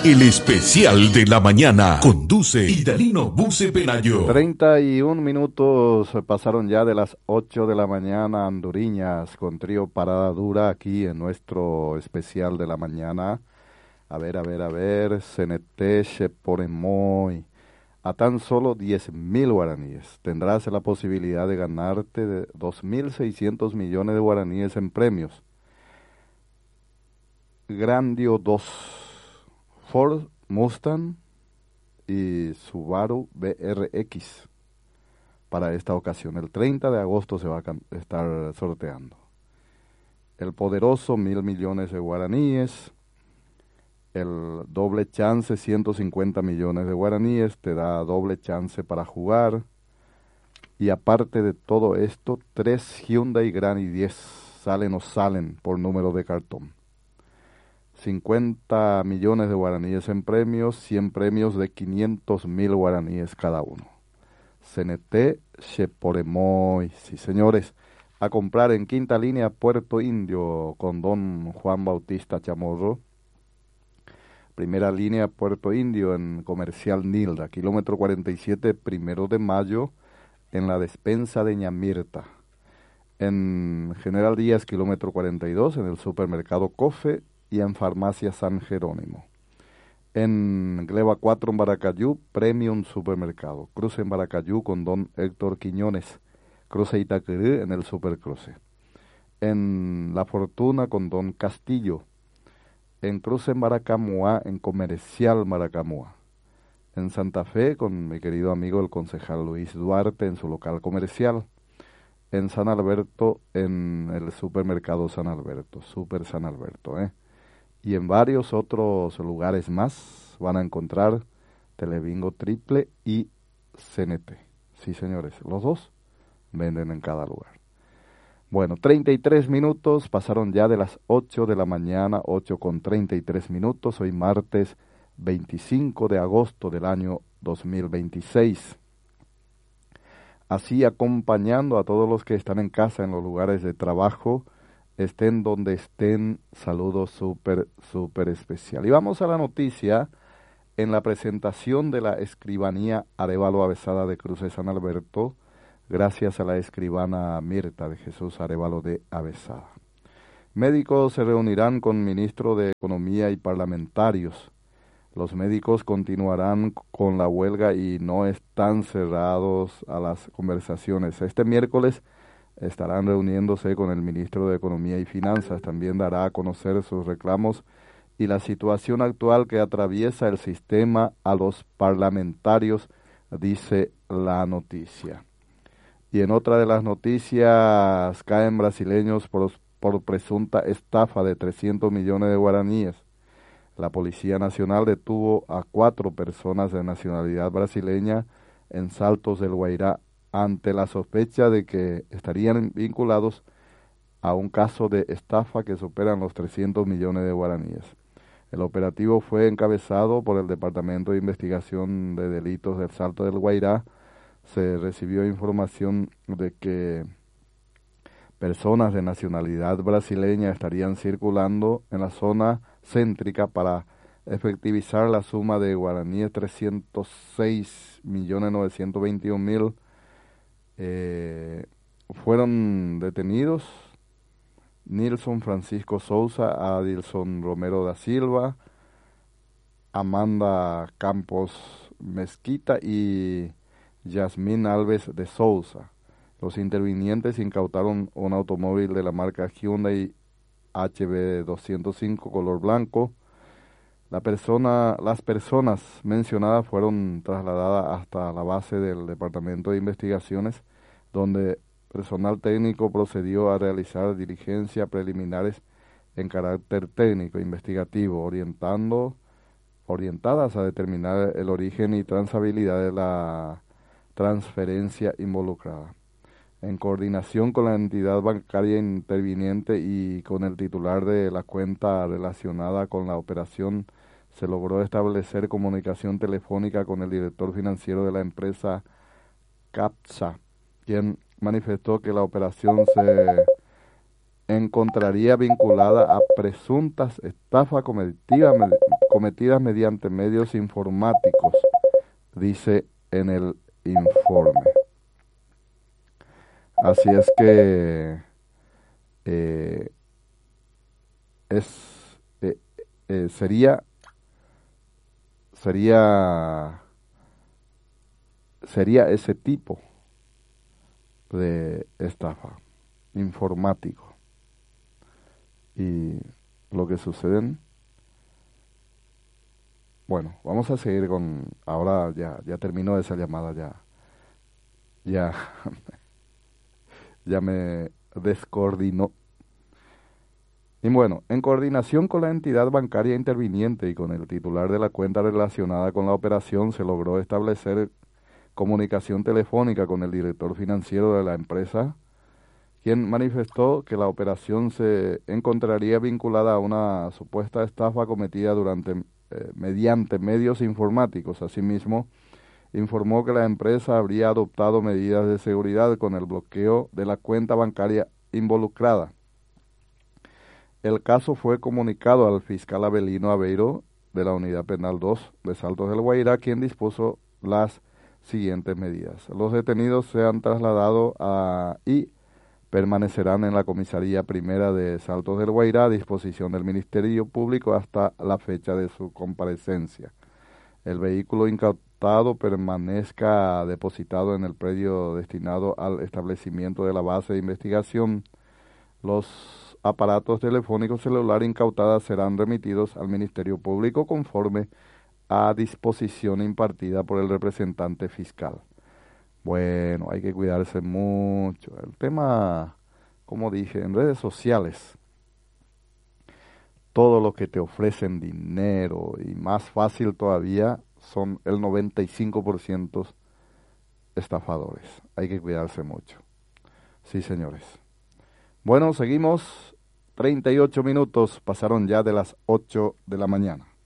El especial de la mañana. Conduce Idalino Buce Penayo. 31 minutos pasaron ya de las 8 de la mañana, Anduriñas, con trío Parada Dura aquí en nuestro especial de la mañana. A ver, CNT Sheporemoy. A tan solo 10.000 guaraníes tendrás la posibilidad de ganarte de 2.600 millones de guaraníes en premios. Grandio 2, Ford Mustang y Subaru BRX para esta ocasión. El 30 de agosto se va a estar sorteando. El poderoso 1.000 millones de guaraníes. El doble chance 150 millones de guaraníes te da doble chance para jugar. Y aparte de todo esto, 3 Hyundai Grand i10 salen por número de cartón. 50 millones de guaraníes en premios, 100 premios de 500.000 guaraníes cada uno. CNT Sheporemoy, sí señores, a comprar en Quinta Línea Puerto Indio con don Juan Bautista Chamorro. Primera línea Puerto Indio en Comercial Nilda, kilómetro 47, 1 de mayo, en la despensa de Ñamirta. En General Díaz, kilómetro 42, en el supermercado Cofe y en Farmacia San Jerónimo. En Gleba 4 en Baracayú, Premium Supermercado. Cruce en Baracayú con don Héctor Quiñones. Cruce Itaqueré en el Supercruce. En La Fortuna con don Castillo. En Cruce en Maracamoa, en Comercial Maracamoa. En Santa Fe con mi querido amigo el concejal Luis Duarte en su local comercial. En San Alberto, en el supermercado San Alberto, Super San Alberto, Y en varios otros lugares más van a encontrar Telebingo Triple y CNT. Sí, señores, los dos venden en cada lugar. Bueno, 33 minutos, pasaron ya de las 8 de la mañana, 8:33. Hoy martes 25 de agosto del año 2026. Así acompañando a todos los que están en casa, en los lugares de trabajo, estén donde estén, saludos súper especial. Y vamos a la noticia en la presentación de la escribanía Arévalo Avesada de Cruce San Alberto, gracias a la escribana Mirta de Jesús Arévalo de Avesada. Médicos se reunirán con ministro de Economía y parlamentarios. Los médicos continuarán con la huelga y no están cerrados a las conversaciones. Este miércoles estarán reuniéndose con el ministro de Economía y Finanzas. También dará a conocer sus reclamos y la situación actual que atraviesa el sistema a los parlamentarios, dice la noticia. Y en otra de las noticias, caen brasileños por presunta estafa de 300 millones de guaraníes. La Policía Nacional detuvo a 4 personas de nacionalidad brasileña en Saltos del Guairá ante la sospecha de que estarían vinculados a un caso de estafa que superan los 300 millones de guaraníes. El operativo fue encabezado por el Departamento de Investigación de Delitos del Salto del Guairá. Se recibió información de que personas de nacionalidad brasileña estarían circulando en la zona céntrica para efectivizar la suma de guaraníes 306.921.000. Fueron detenidos Nilson Francisco Souza, Adilson Romero da Silva, Amanda Campos Mezquita y Yasmín Alves de Souza. Los intervinientes incautaron un automóvil de la marca Hyundai HB205 color blanco. Las personas mencionadas fueron trasladadas hasta la base del Departamento de Investigaciones, donde personal técnico procedió a realizar diligencias preliminares en carácter técnico investigativo, orientadas a determinar el origen y trazabilidad de la transferencia involucrada. En coordinación con la entidad bancaria interviniente y con el titular de la cuenta relacionada con la operación, se logró establecer comunicación telefónica con el director financiero de la empresa CAPSA, quien manifestó que la operación se encontraría vinculada a presuntas estafas cometidas mediante medios informáticos, dice en el informe. Así es que sería ese tipo de estafa informático. Y lo que sucede, bueno, vamos a seguir con, ahora ya terminó esa llamada, ya ya me descoordinó. Y bueno, en coordinación con la entidad bancaria interviniente y con el titular de la cuenta relacionada con la operación, se logró establecer comunicación telefónica con el director financiero de la empresa, quien manifestó que la operación se encontraría vinculada a una supuesta estafa cometida mediante medios informáticos. Asimismo, informó que la empresa habría adoptado medidas de seguridad con el bloqueo de la cuenta bancaria involucrada. El caso fue comunicado al fiscal Abelino Aveiro de la Unidad Penal 2 de Saltos del Guairá, quien dispuso las siguientes medidas. Los detenidos se han trasladado y permanecerán en la comisaría primera de Saltos del Guairá a disposición del Ministerio Público hasta la fecha de su comparecencia. El vehículo incautado permanezca depositado en el predio destinado al establecimiento de la base de investigación. Los aparatos telefónicos celulares incautados serán remitidos al Ministerio Público conforme a disposición impartida por el representante fiscal. Bueno, hay que cuidarse mucho. El tema, como dije, en redes sociales, todo lo que te ofrecen dinero y más fácil todavía son el 95% estafadores. Hay que cuidarse mucho. Sí, señores. Bueno, seguimos. 38 minutos pasaron ya de las 8 de la mañana.